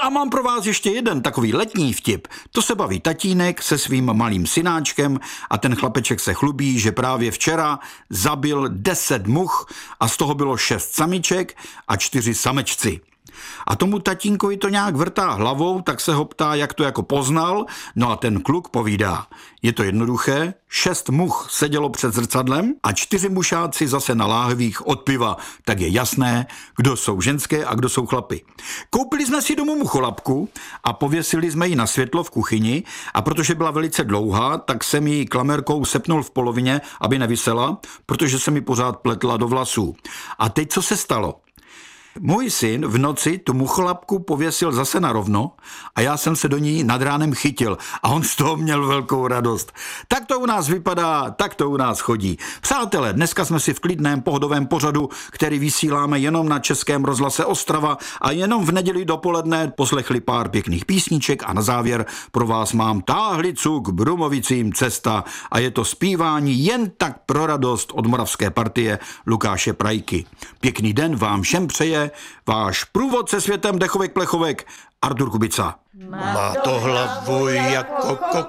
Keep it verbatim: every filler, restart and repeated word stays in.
A mám pro vás ještě jeden takový letní vtip. To se baví tatínek se svým malým synáčkem a ten chlapeček se chlubí, že právě včera zabil deset much a z toho bylo šest samiček a čtyři samečci. A tomu tatínkovi to nějak vrtá hlavou, tak se ho ptá, jak to jako poznal, no a ten kluk povídá. Je to jednoduché, šest much sedělo před zrcadlem a čtyři mušáci zase na láhvích od piva, tak je jasné, kdo jsou ženské a kdo jsou chlapy. Koupili jsme si domů mucholapku a pověsili jsme ji na světlo v kuchyni a protože byla velice dlouhá, tak jsem ji klamerkou sepnul v polovině, aby nevisela, protože se mi pořád pletla do vlasů. A teď co se stalo? Můj syn v noci tu mucholapku pověsil zase na rovno a já jsem se do ní nad ránem chytil a on z toho měl velkou radost. Tak to u nás vypadá, tak to u nás chodí. Přátelé, dneska jsme si v klidném pohodovém pořadu, který vysíláme jenom na Českém rozhlase Ostrava a jenom v neděli dopoledne poslechli pár pěkných písniček a na závěr pro vás mám Táhlicu k Brumovicím cesta a je to zpívání jen tak pro radost od moravské partie Lukáše Prajky. Pěkný den vám všem přeje váš průvodce světem dechovek plechovek Artur Kubica. Má to hlavu jako